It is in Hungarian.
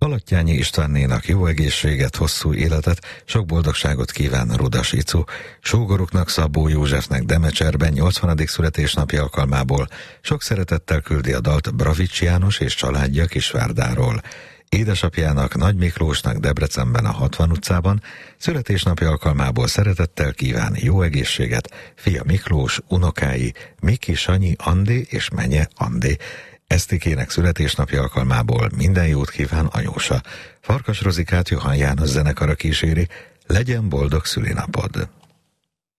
Halattyányi Istvánnénak jó egészséget, hosszú életet, sok boldogságot kíván Rudas Icu. Sógoruknak, Szabó Józsefnek Demecserben 80. születésnapja alkalmából sok szeretettel küldi a dalt Bravics János és családja Kisvárdáról. Édesapjának, Nagy Miklósnak Debrecenben a 60 utcában születésnapja alkalmából szeretettel kíván jó egészséget fia Miklós, unokái Miki, Sanyi, Andi és menye Andi. Esztikének születésnapja alkalmából minden jót kíván anyósa. Farkas Rozikát Johann János zenekara kíséri. Legyen boldog szülinapod!